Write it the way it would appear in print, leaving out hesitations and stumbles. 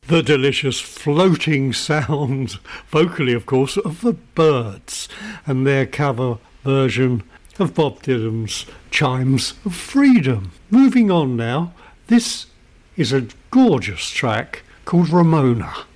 the delicious floating sound, vocally of course, of the Byrds and their cover version of Bob Dylan's Chimes of Freedom. Moving on now, this is a gorgeous track called Ramona.